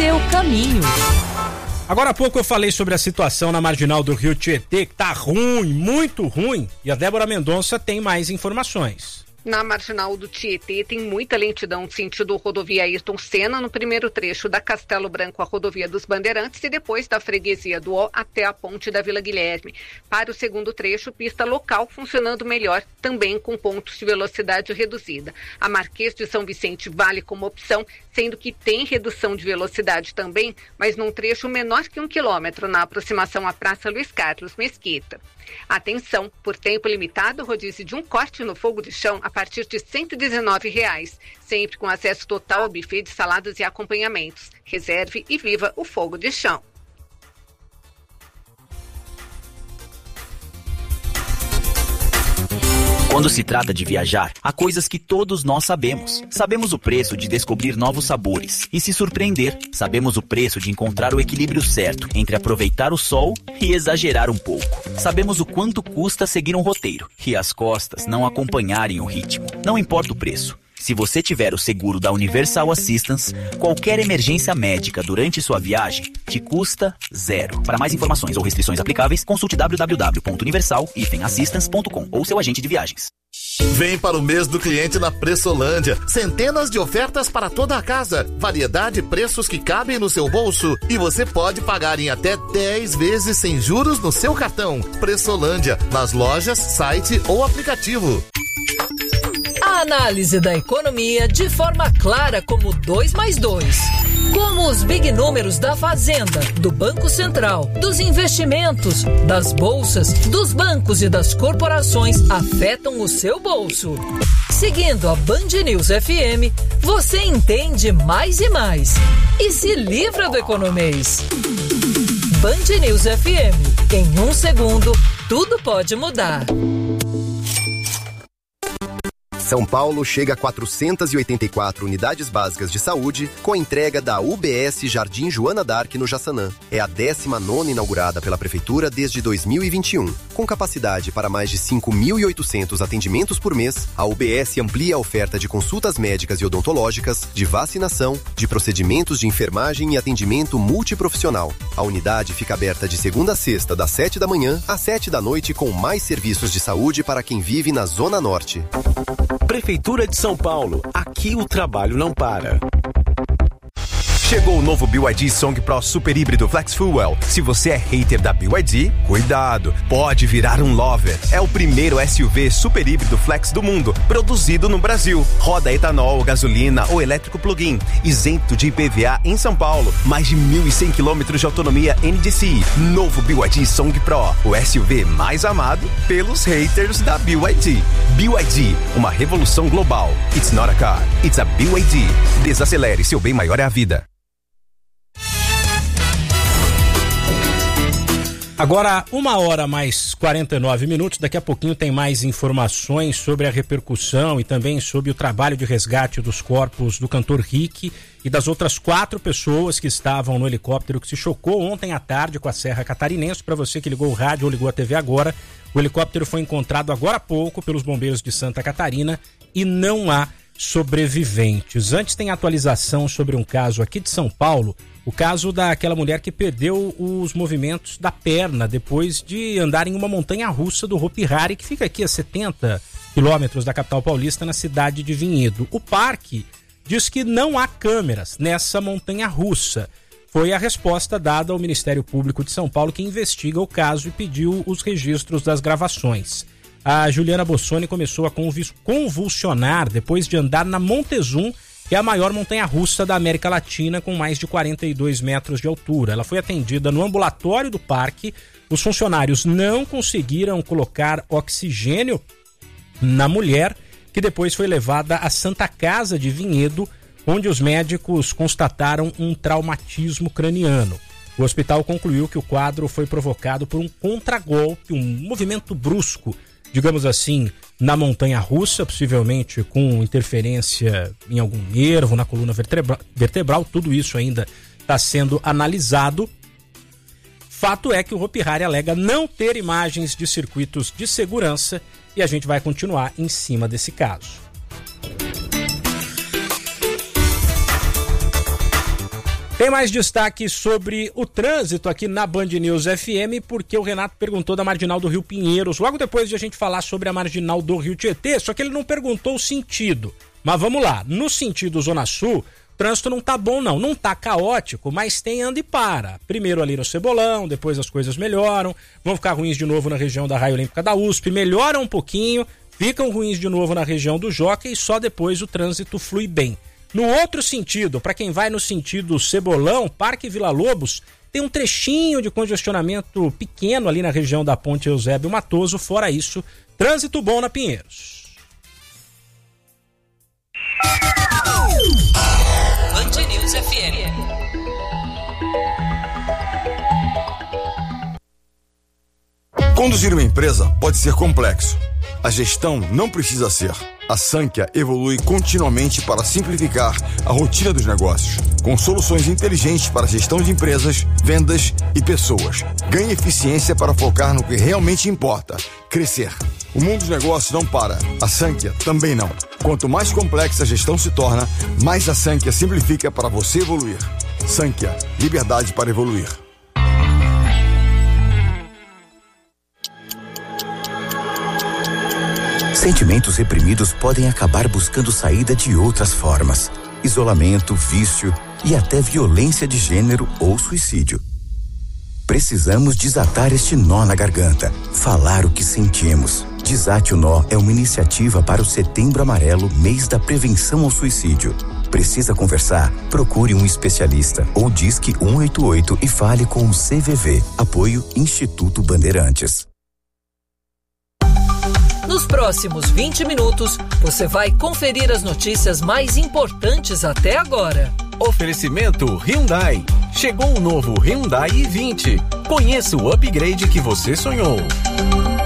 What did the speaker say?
seu caminho. Agora há pouco eu falei sobre a situação na marginal do Rio Tietê, que tá ruim, muito ruim, e a Débora Mendonça tem mais informações. Na marginal do Tietê tem muita lentidão sentido rodovia Ayrton Senna no primeiro trecho da Castelo Branco à rodovia dos Bandeirantes e depois da freguesia do Ó até a ponte da Vila Guilherme. Para o segundo trecho, pista local funcionando melhor, também com pontos de velocidade reduzida. A Marquês de São Vicente vale como opção, sendo que tem redução de velocidade também, mas num trecho menor que 1 quilômetro na aproximação à Praça Luiz Carlos Mesquita. Atenção, por tempo limitado, rodízio de um corte no fogo de chão a partir de R$ 119, sempre com acesso total ao buffet de saladas e acompanhamentos. Reserve e viva o fogo de chão. Quando se trata de viajar, há coisas que todos nós sabemos. Sabemos o preço de descobrir novos sabores e se surpreender. Sabemos o preço de encontrar o equilíbrio certo entre aproveitar o sol e exagerar um pouco. Sabemos o quanto custa seguir um roteiro e as costas não acompanharem o ritmo. Não importa o preço. Se você tiver o seguro da Universal Assistance, qualquer emergência médica durante sua viagem te custa zero. Para mais informações ou restrições aplicáveis, consulte www.universal-assistance.com ou seu agente de viagens. Vem para o mês do cliente na Pressolândia. Centenas de ofertas para toda a casa. Variedade e preços que cabem no seu bolso. E você pode pagar em até 10 vezes sem juros no seu cartão. Pressolândia, nas lojas, site ou aplicativo. A análise da economia de forma clara como 2 mais 2. Como os big números da Fazenda, do Banco Central, dos investimentos, das bolsas, dos bancos e das corporações afetam o seu bolso. Seguindo a Band News FM, você entende mais e mais. E se livra do economês. Band News FM. Em 1 segundo, tudo pode mudar. São Paulo chega a 484 unidades básicas de saúde com a entrega da UBS Jardim Joana d'Arc no Jaçanã. É a 19ª inaugurada pela Prefeitura desde 2021. Com capacidade para mais de 5.800 atendimentos por mês, a UBS amplia a oferta de consultas médicas e odontológicas, de vacinação, de procedimentos de enfermagem e atendimento multiprofissional. A unidade fica aberta de segunda a sexta, das 7 da manhã às 7 da noite, com mais serviços de saúde para quem vive na Zona Norte. Prefeitura de São Paulo. Aqui o trabalho não para. Chegou o novo BYD Song Pro Super Híbrido Flex Fuel. Se você é hater da BYD, cuidado, pode virar um lover. É o primeiro SUV super híbrido flex do mundo, produzido no Brasil. Roda etanol, gasolina ou elétrico plug-in, isento de IPVA em São Paulo. Mais de 1.100 km de autonomia NDCi. Novo BYD Song Pro, o SUV mais amado pelos haters da BYD. BYD, uma revolução global. It's not a car, it's a BYD. Desacelere, seu bem maior é a vida. Agora, 1h mais 49 minutos, daqui a pouquinho tem mais informações sobre a repercussão e também sobre o trabalho de resgate dos corpos do cantor Rick e das outras 4 pessoas que estavam no helicóptero que se chocou ontem à tarde com a Serra Catarinense. Para você que ligou o rádio ou ligou a TV agora, o helicóptero foi encontrado agora há pouco pelos bombeiros de Santa Catarina e não há sobreviventes. Antes tem atualização sobre um caso aqui de São Paulo, o caso daquela mulher que perdeu os movimentos da perna depois de andar em uma montanha-russa do Hopi Hari, que fica aqui a 70 quilômetros da capital paulista, na cidade de Vinhedo. O parque diz que não há câmeras nessa montanha-russa. Foi a resposta dada ao Ministério Público de São Paulo, que investiga o caso e pediu os registros das gravações. A Juliana Bossoni começou a convulsionar depois de andar na Montezum, que é a maior montanha-russa da América Latina, com mais de 42 metros de altura. Ela foi atendida no ambulatório do parque. Os funcionários não conseguiram colocar oxigênio na mulher, que depois foi levada à Santa Casa de Vinhedo, onde os médicos constataram um traumatismo craniano. O hospital concluiu que o quadro foi provocado por um contragolpe, um movimento brusco, digamos assim, na montanha-russa, possivelmente com interferência em algum nervo, na coluna vertebral. Tudo isso ainda está sendo analisado. Fato é que o Hopi Hari alega não ter imagens de circuitos de segurança e a gente vai continuar em cima desse caso. Tem mais destaque sobre o trânsito aqui na Band News FM, porque o Renato perguntou da Marginal do Rio Pinheiros, logo depois de a gente falar sobre a Marginal do Rio Tietê, só que ele não perguntou o sentido. Mas vamos lá, no sentido Zona Sul, o trânsito não tá bom não tá caótico, mas tem anda e para. Primeiro ali no Cebolão, depois as coisas melhoram, vão ficar ruins de novo na região da Raia Olímpica da USP, melhoram um pouquinho, ficam ruins de novo na região do Joca e só depois o trânsito flui bem. No outro sentido, para quem vai no sentido Cebolão, Parque Vila Lobos, tem um trechinho de congestionamento pequeno ali na região da Ponte Eusébio Matoso. Fora isso, trânsito bom na Pinheiros. Band News FM. Conduzir uma empresa pode ser complexo. A gestão não precisa ser. A Sankhya evolui continuamente para simplificar a rotina dos negócios, com soluções inteligentes para a gestão de empresas, vendas e pessoas. Ganhe eficiência para focar no que realmente importa: crescer. O mundo dos negócios não para. A Sankhya também não. Quanto mais complexa a gestão se torna, mais a Sankhya simplifica para você evoluir. Sankhya, liberdade para evoluir. Sentimentos reprimidos podem acabar buscando saída de outras formas: isolamento, vício e até violência de gênero ou suicídio. Precisamos desatar este nó na garganta, falar o que sentimos. Desate o Nó é uma iniciativa para o Setembro Amarelo, mês da prevenção ao suicídio. Precisa conversar? Procure um especialista ou disque 188 e fale com o CVV. Apoio Instituto Bandeirantes. Nos próximos 20 minutos, você vai conferir as notícias mais importantes até agora. Oferecimento Hyundai. Chegou o novo Hyundai i20. Conheça o upgrade que você sonhou.